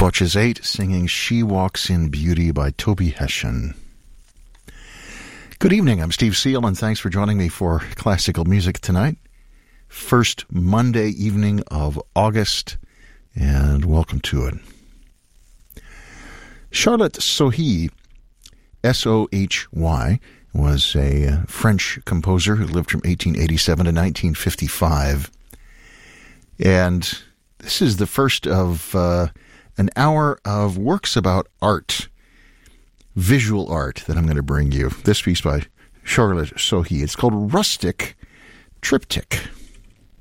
Porches 8 singing She Walks in Beauty by Toby Hession. Good evening, I'm Steve Seal, and thanks for joining me for classical music tonight. First Monday evening of August, and welcome to it. Charlotte Sohy, S-O-H-Y, was a French composer who lived from 1887 to 1955. And this is the first of an hour of works about art, visual art, that I'm going to bring you. This piece by Charlotte Sohy. It's called Rustic Triptych.